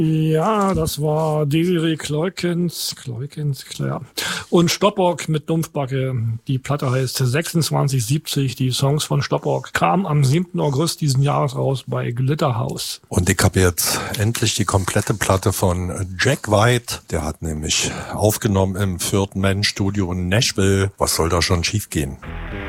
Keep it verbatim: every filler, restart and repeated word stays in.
Ja, das war Desiree Kleukens, Kleukens, ja. Und Stoppock mit Dumpfbacke. Die Platte heißt sechsundzwanzig siebzig. Die Songs von Stoppock kamen am siebten August diesen Jahres raus bei Glitterhouse. Und ich habe jetzt endlich die komplette Platte von Jack White. Der hat nämlich aufgenommen im vierten Man Studio in Nashville. Was soll da schon schiefgehen?